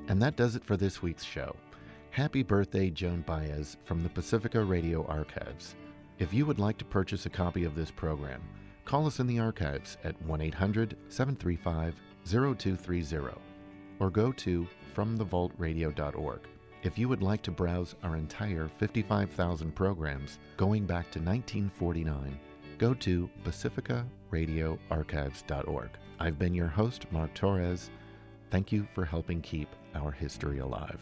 And that does it for this week's show. Happy birthday, Joan Baez from the Pacifica Radio Archives. If you would like to purchase a copy of this program, call us in the archives at 1-800-735-0230 or go to fromthevaultradio.org. If you would like to browse our entire 55,000 programs going back to 1949, go to pacificaradioarchives.org. I've been your host, Mark Torres. Thank you for helping keep our history alive.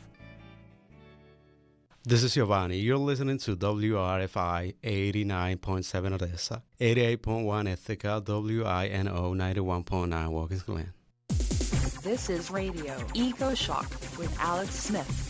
This is Giovanni. You're listening to WRFI 89.7 Odessa, 88.1 Ithaca, WINO 91.9 Watkins Glen. This is Radio Eco Shock with Alex Smith.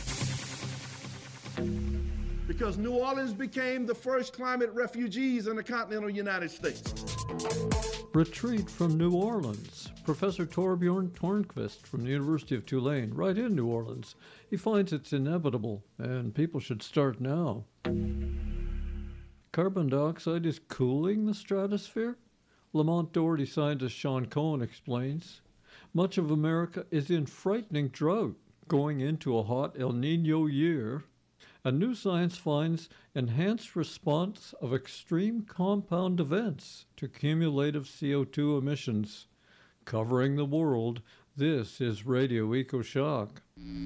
Because New Orleans became the first climate refugees in the continental United States. Retreat from New Orleans. Professor Torbjorn Tornquist from the University of Tulane, right in New Orleans. He finds it's inevitable, and people should start now. Carbon dioxide is cooling the stratosphere? Lamont Doherty scientist Sean Cohen explains. Much of America is in frightening drought, going into a hot El Nino year. And new science finds enhanced response of extreme compound events to cumulative CO2 emissions. Covering the world, this is Radio EcoShock.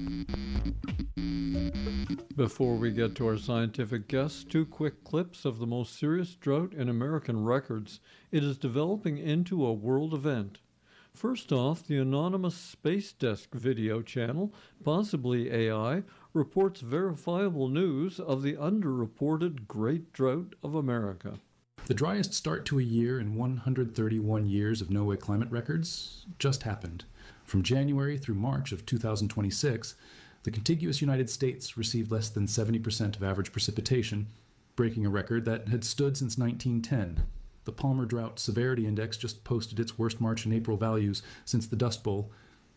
Before we get to our scientific guests, two quick clips of the most serious drought in American records. It is developing into a world event. First off, the anonymous Space Desk video channel, possibly AI, reports verifiable news of the underreported Great Drought of America. The driest start to a year in 131 years of NOAA climate records just happened. From January through March of 2026, the contiguous United States received less than 70% of average precipitation, breaking a record that had stood since 1910. The Palmer Drought Severity Index just posted its worst March and April values since the Dust Bowl.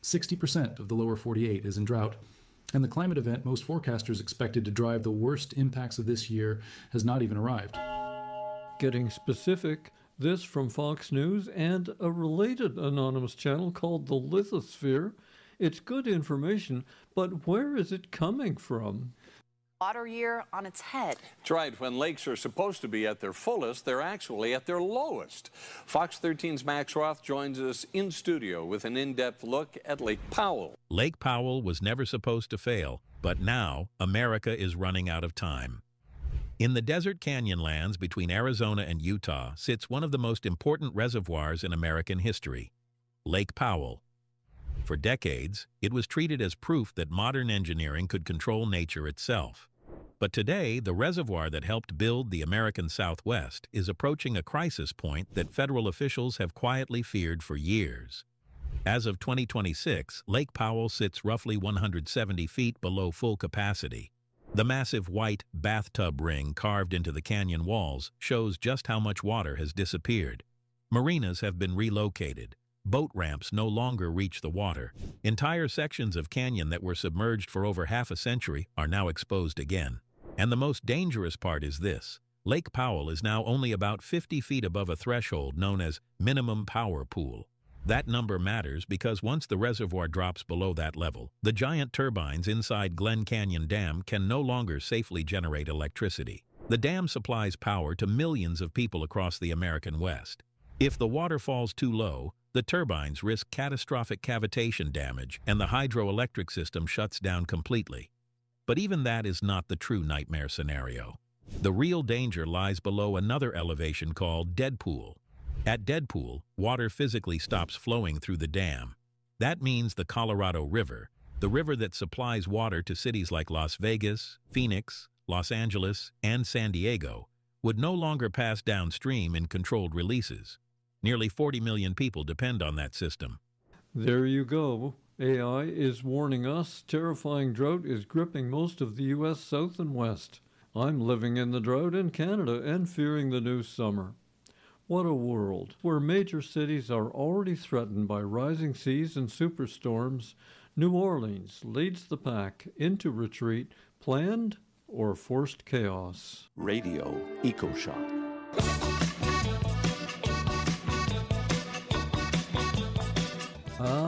60% of the lower 48 is in drought. And the climate event most forecasters expected to drive the worst impacts of this year has not even arrived. Getting specific, this from Fox News and a related anonymous channel called the Lithosphere. It's good information, but where is it coming from? Water year on its head. That's right. When lakes are supposed to be at their fullest, they're actually at their lowest. Fox 13's Max Roth joins us in studio with an in-depth look at Lake Powell. Lake Powell was never supposed to fail, but now America is running out of time. In the desert canyon lands between Arizona and Utah sits one of the most important reservoirs in American history, Lake Powell. For decades, it was treated as proof that modern engineering could control nature itself. But today, the reservoir that helped build the American Southwest is approaching a crisis point that federal officials have quietly feared for years. As of 2026, Lake Powell sits roughly 170 feet below full capacity. The massive white bathtub ring carved into the canyon walls shows just how much water has disappeared. Marinas have been relocated. Boat ramps no longer reach the water. Entire sections of canyon that were submerged for over half a century are now exposed again. And the most dangerous part is this. Lake Powell is now only about 50 feet above a threshold known as minimum power pool. That number matters because once the reservoir drops below that level, the giant turbines inside Glen Canyon Dam can no longer safely generate electricity. The dam supplies power to millions of people across the American West. If the water falls too low, the turbines risk catastrophic cavitation damage and the hydroelectric system shuts down completely. But even that is not the true nightmare scenario. The real danger lies below another elevation called Dead Pool. At Dead Pool, water physically stops flowing through the dam. That means the Colorado River, the river that supplies water to cities like Las Vegas, Phoenix, Los Angeles, and San Diego, would no longer pass downstream in controlled releases. Nearly 40 million people depend on that system. There you go. AI is warning us terrifying drought is gripping most of the U.S. South and West. I'm living in the drought in Canada and fearing the new summer. What a world, where major cities are already threatened by rising seas and superstorms. New Orleans leads the pack into retreat, planned or forced chaos. Radio EcoShock.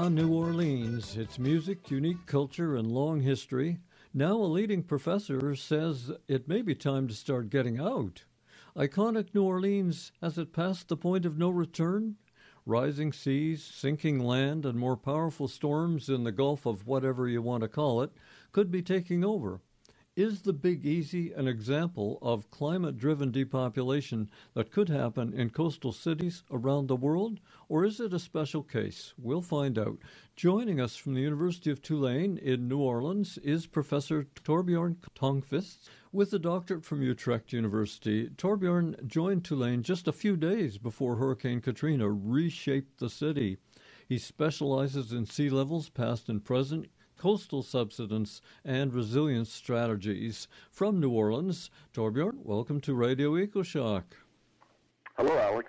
New Orleans, its music, unique culture, and long history. Now a leading professor says it may be time to start getting out. Iconic New Orleans, has it passed the point of no return? Rising seas, sinking land, and more powerful storms in the Gulf of whatever you want to call it could be taking over. Is the Big Easy an example of climate-driven depopulation that could happen in coastal cities around the world, or is it a special case? We'll find out. Joining us from the University of Tulane in New Orleans is Professor Torbjorn Tongfist with a doctorate from Utrecht University. Torbjorn joined Tulane just a few days before Hurricane Katrina reshaped the city. He specializes in sea levels, past and present, coastal subsidence, and resilience strategies. From New Orleans, Torbjorn, welcome to Radio EcoShock. Hello, Alex.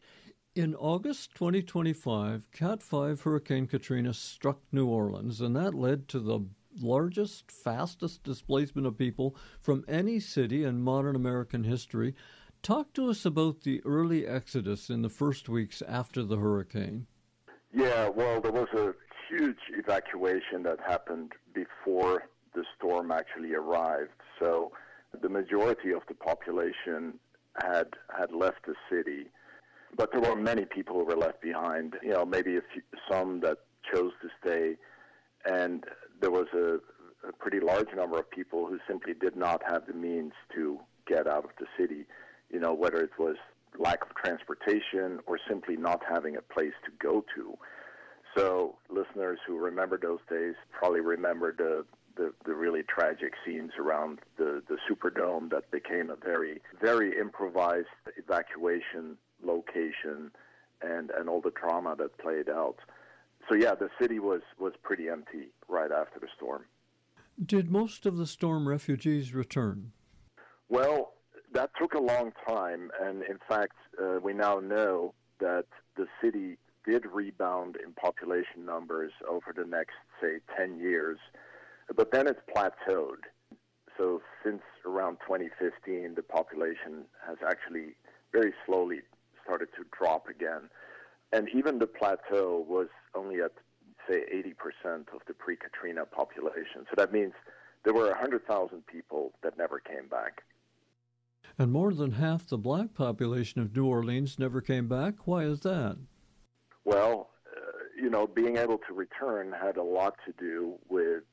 In August 2025, Cat 5 Hurricane Katrina struck New Orleans, and that led to the largest, fastest displacement of people from any city in modern American history. Talk to us about the early exodus in the first weeks after the hurricane. Yeah, well, there was a huge evacuation that happened before the storm actually arrived. So the majority of the population had left the city, but there were many people who were left behind. You know, maybe some that chose to stay, and there was a pretty large number of people who simply did not have the means to get out of the city. You know, whether it was lack of transportation or simply not having a place to go to. So listeners who remember those days probably remember the really tragic scenes around the Superdome that became a very, very improvised evacuation location and all the trauma that played out. So yeah, the city was pretty empty right after the storm. Did most of the storm refugees return? Well, that took a long time, and in fact, we now know that the city did rebound in population numbers over the next, say, 10 years, but then it's plateaued. So since around 2015, the population has actually very slowly started to drop again. And even the plateau was only at, say, 80% of the pre-Katrina population. So that means there were 100,000 people that never came back. And more than half the black population of New Orleans never came back. Why is that? Well, you know, being able to return had a lot to do with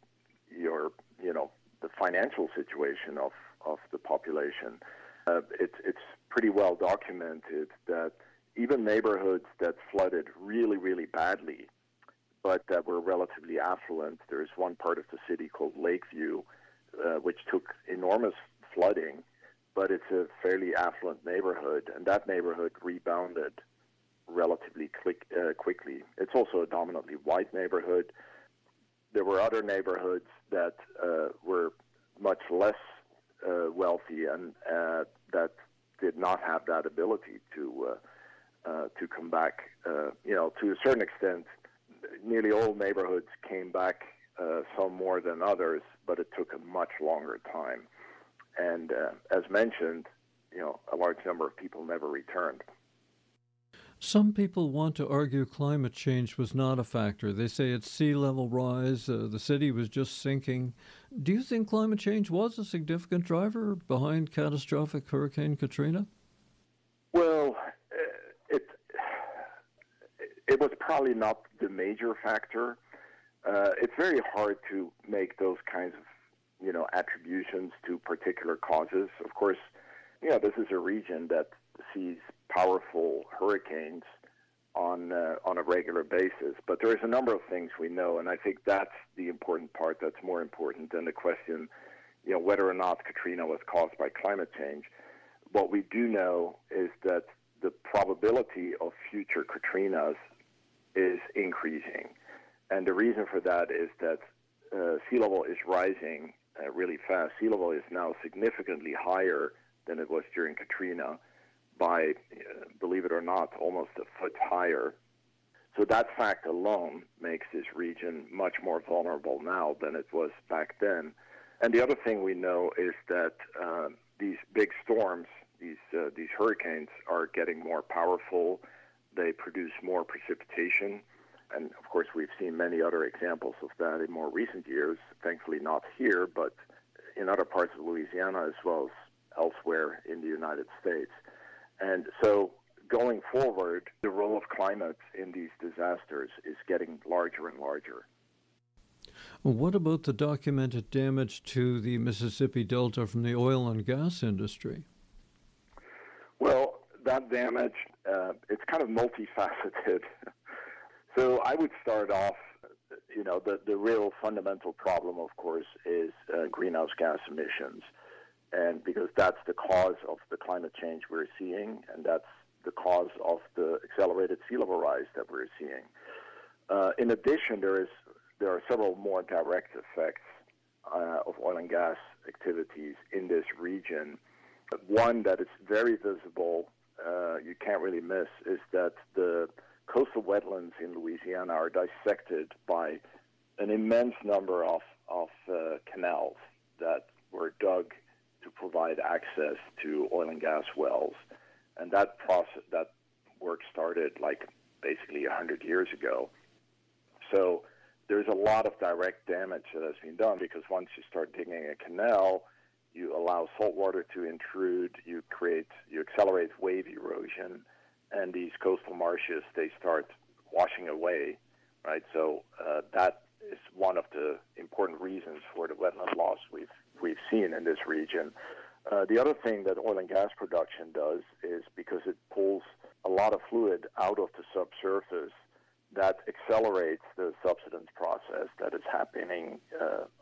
the financial situation of the population. It's pretty well documented that even neighborhoods that flooded really, really badly, but that were relatively affluent. There's one part of the city called Lakeview, which took enormous flooding, but it's a fairly affluent neighborhood, and that neighborhood rebounded relatively quickly. It's also a dominantly white neighborhood. There were other neighborhoods that were much less wealthy and that did not have that ability to come back. To a certain extent, nearly all neighborhoods came back, some more than others, but it took a much longer time. And as mentioned, a large number of people never returned. Some people want to argue climate change was not a factor. They say it's sea level rise, the city was just sinking. Do you think climate change was a significant driver behind catastrophic Hurricane Katrina? Well, it was probably not the major factor. It's very hard to make those kinds of, attributions to particular causes. Of course, this is a region that sees powerful hurricanes on a regular basis. But there is a number of things we know, and I think that's the important part that's more important than the question, whether or not Katrina was caused by climate change. What we do know is that the probability of future Katrinas is increasing. And the reason for that is that sea level is rising really fast. Sea level is now significantly higher than it was during Katrina by, believe it or not, almost a foot higher. So that fact alone makes this region much more vulnerable now than it was back then. And the other thing we know is that these big storms, these hurricanes, are getting more powerful. They produce more precipitation. And of course, we've seen many other examples of that in more recent years, thankfully not here, but in other parts of Louisiana as well as elsewhere in the United States. And so going forward, the role of climate in these disasters is getting larger and larger. What about the documented damage to the Mississippi Delta from the oil and gas industry? Well, that damage, it's kind of multifaceted. So I would start off, the real fundamental problem, of course, is greenhouse gas emissions. And because that's the cause of the climate change we're seeing, and that's the cause of the accelerated sea level rise that we're seeing. In addition, there are several more direct effects of oil and gas activities in this region. One that is very visible, you can't really miss, is that the coastal wetlands in Louisiana are dissected by an immense number of canals that were dug to provide access to oil and gas wells. And that work started basically 100 years ago. So there's a lot of direct damage that has been done, because once you start digging a canal, you allow salt water to intrude, you accelerate wave erosion, and these coastal marshes, they start washing away, right? So that is one of the important reasons for the wetland loss we've seen in this region. The other thing that oil and gas production does is, because it pulls a lot of fluid out of the subsurface, that accelerates the subsidence process that is happening